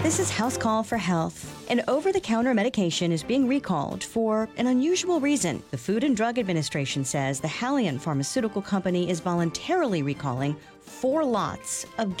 This is House Call for Health. An over-the-counter medication is being recalled for an unusual reason. The Food and Drug Administration says the Haleon Pharmaceutical Company is voluntarily recalling 4 lots of